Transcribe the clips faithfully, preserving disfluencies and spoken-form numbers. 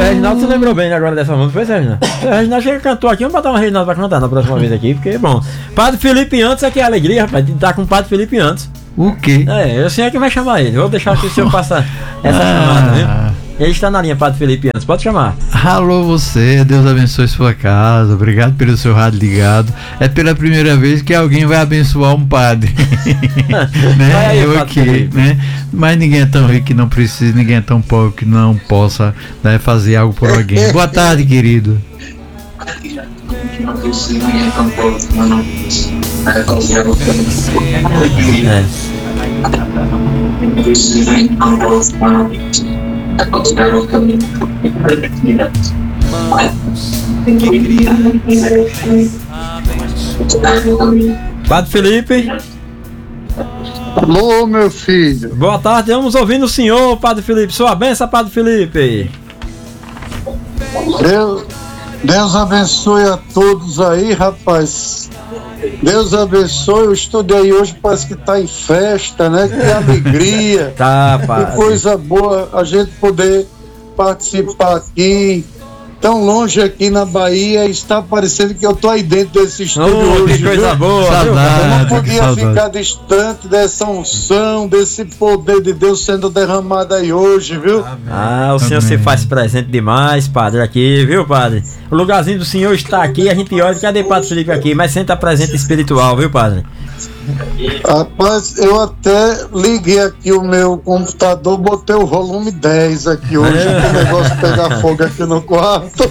Reginaldo se lembrou bem agora dessa música, foi, Reginaldo? O Reginaldo chega cantou aqui, vamos botar uma Reginaldo pra cantar na próxima vez aqui, porque é bom. Padre Felipe Antes aqui é alegria, rapaz, de estar com o Padre Felipe Antes. O quê? É, eu sei é que vai chamar ele, vou deixar aqui o senhor passar essa ah. chamada, viu? Ele está na linha, Padre Felipe Antes, pode chamar. Alô você, Deus abençoe sua casa, obrigado pelo seu rádio ligado. É pela primeira vez que alguém vai abençoar um padre. Né? Aí, eu aqui, né? Mas ninguém é tão rico que não precisa, ninguém é tão pobre que não possa, né, fazer algo por alguém. Boa tarde, querido. É. Padre Felipe. Alô, meu filho. Boa tarde, vamos ouvindo o senhor, Padre Felipe. Sua benção, Padre Felipe. Deus, Deus abençoe a todos aí, rapaz. Deus abençoe. O estúdio aí hoje parece que tá em festa, né? Que alegria. Tá, padre. Que coisa boa a gente poder participar aqui, tão longe aqui na Bahia, e está parecendo que eu tô aí dentro desse estúdio oh, hoje. Que coisa viu? boa, saudade, eu não podia ficar distante dessa unção, desse poder de Deus sendo derramado aí hoje, viu? Ah, o senhor Amém. se faz presente demais, padre, aqui, viu, padre? O lugarzinho do senhor está aqui, a gente olha, cadê Padre Felipe aqui? Mas senta presente espiritual, viu, padre? Rapaz, eu até liguei aqui o meu computador, botei o volume dez aqui hoje, que o negócio pegar fogo aqui no quarto.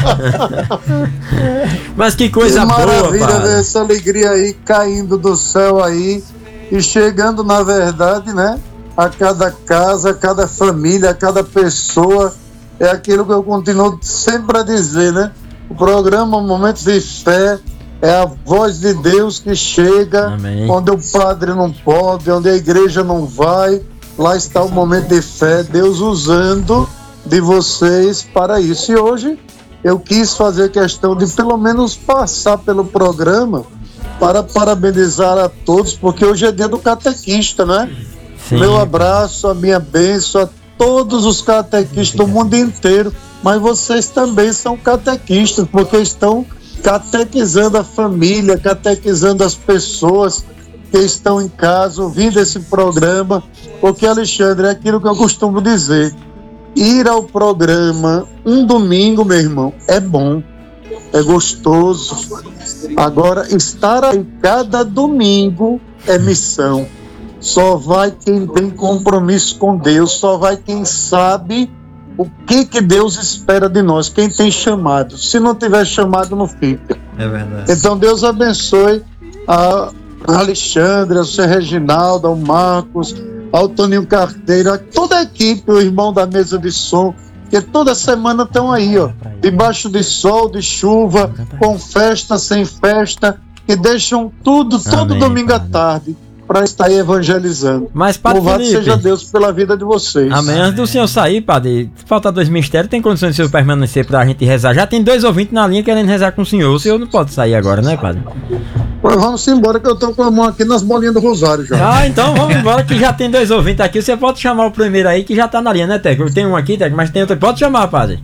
Mas que coisa que boa, maravilha padre. ver essa alegria aí caindo do céu aí e chegando, na verdade, né, a cada casa, a cada família, a cada pessoa. É aquilo que eu continuo sempre a dizer, né? O programa Momentos de Fé é a voz de Deus que chega. Amém. Onde o padre não pode, onde a igreja não vai, lá está o momento de fé, Deus usando de vocês para isso. E hoje eu quis fazer questão de pelo menos passar pelo programa para parabenizar a todos, porque hoje é dia do catequista, né? Sim. Meu abraço, a minha bênção a todos os catequistas do mundo inteiro, mas vocês também são catequistas, porque estão catequizando a família, catequizando as pessoas que estão em casa, ouvindo esse programa, porque, Alexandre, é aquilo que eu costumo dizer, ir ao programa um domingo, meu irmão, é bom, é gostoso. Agora, estar aí cada domingo é missão. Só vai quem tem compromisso com Deus, só vai quem sabe o que que Deus espera de nós, quem tem chamado. Se não tiver chamado, não fica. É verdade. Então Deus abençoe a Alexandre, ao seu Reginaldo, ao Marcos, ao Toninho Carteiro, a toda a equipe, o irmão da mesa de som, que toda semana estão aí, ó, debaixo de sol, de chuva, com festa, sem festa, que deixam tudo, todo Amém, domingo padre. à tarde, para estar aí evangelizando. Mas, Padre Louvado Felipe, seja Deus pela vida de vocês. amém. Antes do senhor sair, padre, falta dois mistérios, tem condições de o senhor permanecer pra gente rezar? Já tem dois ouvintes na linha querendo rezar com o senhor. O senhor não pode sair agora, né, padre? Pois vamos embora, que eu tô com a mão aqui nas bolinhas do rosário já. Ah, então vamos embora, que já tem dois ouvintes aqui. Você pode chamar o primeiro aí, que já tá na linha, né, Teco? Tem um aqui, Teco, mas tem outro. Pode chamar, padre.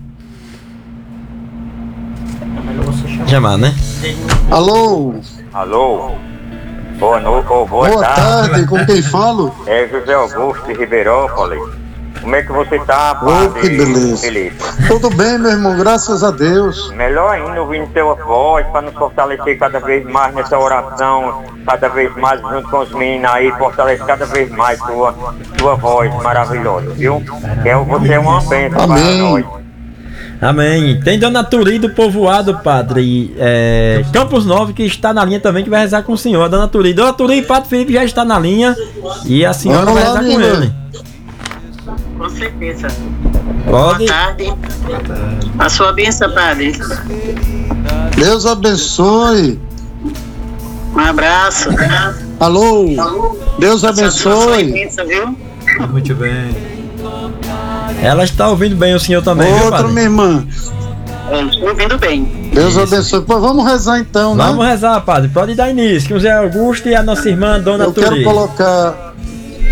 Chamar, né? Alô? Alô? Boa noite, oh, boa, Boa tarde. tarde, com quem falo? É José Augusto de Ribeirópolis. Como é que você tá, Oh, padre que beleza. Felipe? Tudo bem, meu irmão, graças a Deus. Melhor ainda ouvindo tua voz para nos fortalecer cada vez mais nessa oração, cada vez mais junto com os meninos aí, fortalece cada vez mais tua, tua voz maravilhosa, viu? É, você é uma bênção para Amém. nós. Amém. Tem Dona Turi do Povoado, padre, é, Campos Novos, que está na linha também, que vai rezar com o senhor. A Dona Turi. Dona Turi, Padre Felipe já está na linha e a senhora Vamos vai lá, rezar com menina. ele. Com certeza. Pode. Boa tarde. A sua bênção, padre. Deus abençoe. Um abraço. Alô? Deus A sua abençoe. bênção, viu? Muito bem. Ela está ouvindo bem o senhor também, viu, Outro, padre? minha irmã. É, estou ouvindo bem. Deus abençoe. Pô, vamos rezar então, né? Vamos rezar, padre. Pode dar início. Que o Zé Augusto e a nossa irmã, Dona Eu quero Turi. colocar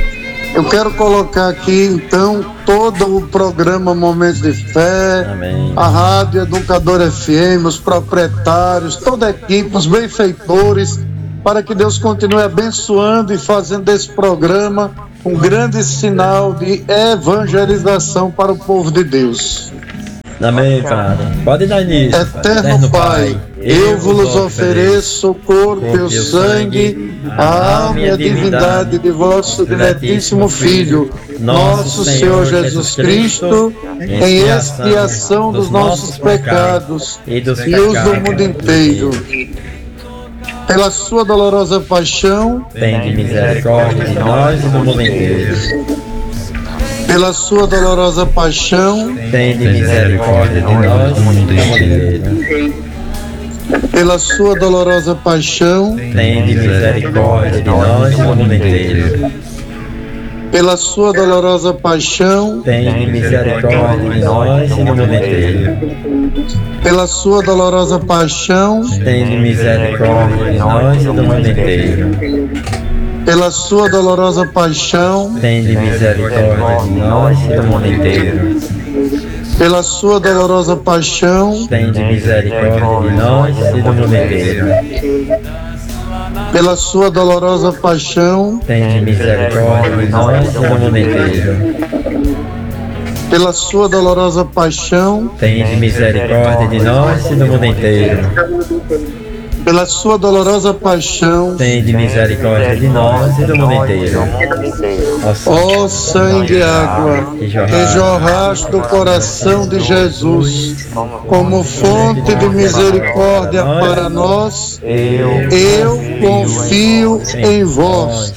Eu quero colocar aqui, então, todo o programa Momentos de Fé, Amém. A Rádio Educador F M, os proprietários, toda a equipe, os benfeitores, para que Deus continue abençoando e fazendo desse programa um grande sinal de evangelização para o povo de Deus. Amém, Padre. Pode dar início. Eterno, Eterno Pai, eu vos ofereço o corpo e o sangue, a alma e a divindade de vosso diletíssimo Filho, nosso Senhor Jesus Cristo, em expiação dos nossos pecados e os do mundo inteiro. Pela sua dolorosa paixão, tende misericórdia de nós e do mundo inteiro. Pela sua dolorosa paixão, tende misericórdia de nós e do mundo inteiro. Pela sua dolorosa paixão, tende misericórdia de nós e do mundo inteiro. Pela sua dolorosa paixão, tende misericórdia de nós e do mundo inteiro. Pela sua dolorosa paixão, tende misericórdia de nós e do mundo inteiro. Pela sua dolorosa paixão, tende misericórdia de nós e do mundo inteiro. Pela sua dolorosa paixão, tende misericórdia de nós e do mundo inteiro. Pela sua dolorosa paixão, tende misericórdia de nós e do mundo inteiro. Pela sua dolorosa paixão, tende misericórdia de nós e do mundo inteiro. Pela sua dolorosa paixão, tende misericórdia de nós e do mundo inteiro. Ó sangue e água que jorraste do coração de Jesus como fonte de misericórdia para nós, eu confio em vós.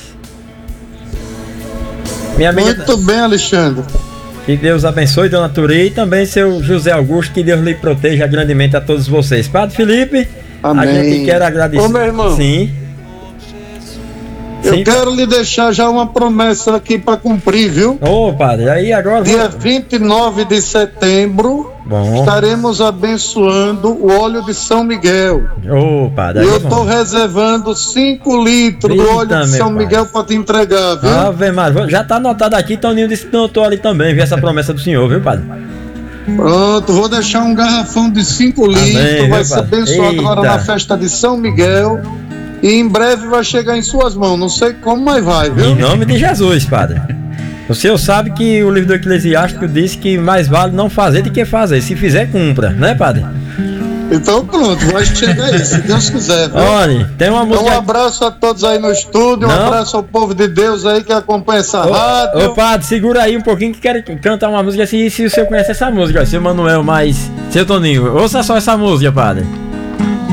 Muito bem, Alexandre. Que Deus abençoe, Dona Turi, e também seu José Augusto, que Deus lhe proteja grandemente a todos vocês. Padre Felipe, amém. A gente quer agradecer. Ô, meu irmão. Sim. Eu Sim, quero lhe deixar já uma promessa aqui para cumprir, viu? Ô, padre, aí agora... Dia vinte e nove de setembro, bom, estaremos abençoando o óleo de São Miguel. Ô, padre, e eu estou reservando cinco litros Eita, do óleo de São Miguel para te entregar, viu? Ave Maria, já tá anotado aqui, Toninho disse que notou ali também, viu essa promessa do senhor, viu, padre? Pronto, vou deixar um garrafão de cinco litros, amém, vai ser abençoado Eita. agora na festa de São Miguel. E em breve vai chegar em suas mãos, não sei como, mas vai, viu? Em nome de Jesus, padre. O senhor sabe que o livro do Eclesiástico diz que mais vale não fazer do que fazer. Se fizer, cumpra, né, padre? Então pronto, vai chegar aí, se Deus quiser, viu? Olha, tem uma música... Então, um abraço a todos aí no estúdio, não. um abraço ao povo de Deus aí que acompanha essa ô, rádio. Ô, padre, segura aí um pouquinho que quero cantar uma música assim, se o senhor conhece essa música, seu Manuel, mas... Seu Toninho, ouça só essa música, padre.